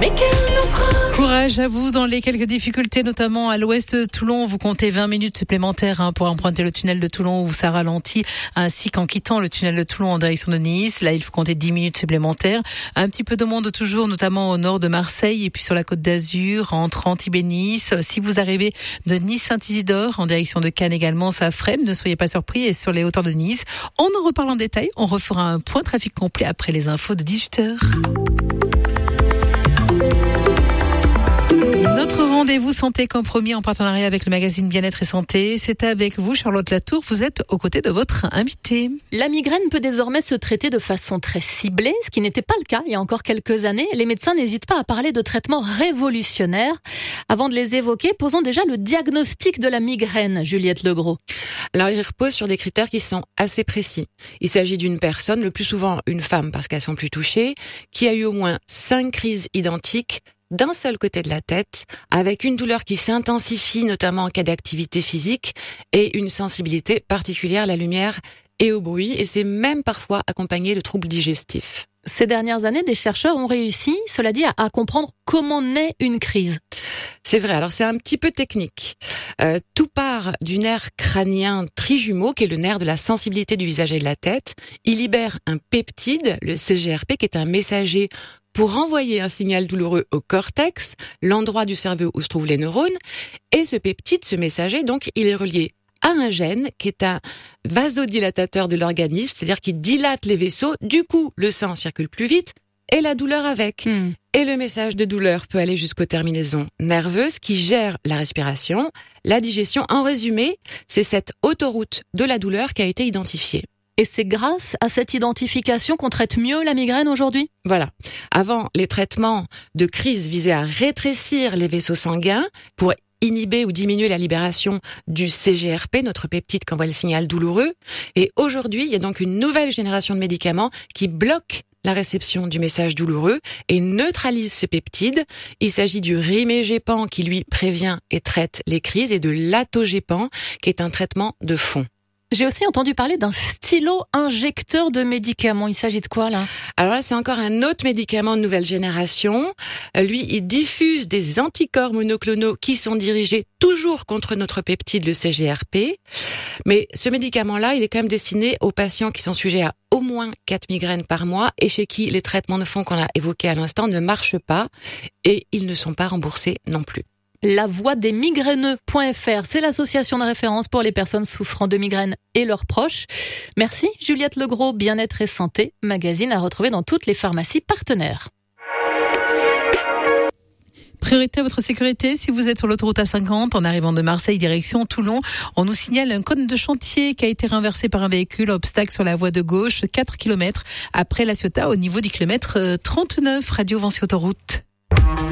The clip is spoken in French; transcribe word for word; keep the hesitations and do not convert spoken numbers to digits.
Mais quel naufrage! Courage à vous dans les quelques difficultés, notamment à l'ouest de Toulon. Vous comptez vingt minutes supplémentaires hein, pour emprunter le tunnel de Toulon où ça ralentit, ainsi qu'en quittant le tunnel de Toulon en direction de Nice. Là, il faut compter dix minutes supplémentaires. Un petit peu de monde toujours, notamment au nord de Marseille et puis sur la côte d'Azur, entre Antibes et Nice. Si vous arrivez de Nice-Saint-Isidore en direction de Cannes également, ça freine. Ne soyez pas surpris. Et sur les hauteurs de Nice, on en reparle en détail. On refera un point trafic complet après les infos de dix-huit heures. Notre rendez-vous santé compromis en partenariat avec le magazine Bien-être et Santé. C'est avec vous, Charlotte Latour. Vous êtes aux côtés de votre invité. La migraine peut désormais se traiter de façon très ciblée, ce qui n'était pas le cas il y a encore quelques années. Les médecins n'hésitent pas à parler de traitements révolutionnaires. Avant de les évoquer, posons déjà le diagnostic de la migraine, Juliette Legros. Alors, il repose sur des critères qui sont assez précis. Il s'agit d'une personne, le plus souvent une femme parce qu'elles sont plus touchées, qui a eu au moins cinq crises identiques d'un seul côté de la tête, avec une douleur qui s'intensifie, notamment en cas d'activité physique, et une sensibilité particulière à la lumière et au bruit, et c'est même parfois accompagné de troubles digestifs. Ces dernières années, des chercheurs ont réussi, cela dit, à, à comprendre comment naît une crise. C'est vrai, alors c'est un petit peu technique. Euh, tout part du nerf crânien trijumeau, qui est le nerf de la sensibilité du visage et de la tête. Il libère un peptide, le C G R P, qui est un messager pour envoyer un signal douloureux au cortex, l'endroit du cerveau où se trouvent les neurones. Et ce peptide, ce messager, donc, il est relié à un gène qui est un vasodilatateur de l'organisme, c'est-à-dire qui dilate les vaisseaux. Du coup, le sang circule plus vite et la douleur avec. Mmh. Et le message de douleur peut aller jusqu'aux terminaisons nerveuses qui gèrent la respiration, la digestion. En résumé, c'est cette autoroute de la douleur qui a été identifiée. Et c'est grâce à cette identification qu'on traite mieux la migraine aujourd'hui ? Voilà. Avant, les traitements de crise visaient à rétrécir les vaisseaux sanguins pour inhiber ou diminuer la libération du C G R P, notre peptide qui envoie le signal douloureux. Et aujourd'hui, il y a donc une nouvelle génération de médicaments qui bloquent la réception du message douloureux et neutralise ce peptide. Il s'agit du rimégépan qui, lui, prévient et traite les crises et de l'atogépan qui est un traitement de fond. J'ai aussi entendu parler d'un stylo-injecteur de médicaments. Il s'agit de quoi, là ? Alors là, c'est encore un autre médicament de nouvelle génération. Lui, il diffuse des anticorps monoclonaux qui sont dirigés toujours contre notre peptide, le C G R P. Mais ce médicament-là, il est quand même destiné aux patients qui sont sujets à au moins quatre migraines par mois et chez qui les traitements de fond qu'on a évoqués à l'instant ne marchent pas et ils ne sont pas remboursés non plus. La voix des migraineux point f r, c'est l'association de référence pour les personnes souffrant de migraines et leurs proches. Merci Juliette Legros, Bien-être et Santé, magazine à retrouver dans toutes les pharmacies partenaires. Priorité à votre sécurité, si vous êtes sur l'autoroute A cinquante, en arrivant de Marseille direction Toulon, on nous signale un cône de chantier qui a été renversé par un véhicule, obstacle sur la voie de gauche, quatre kilomètres après La Ciotat, au niveau du kilomètre trente-neuf, Radio Vinci Autoroute.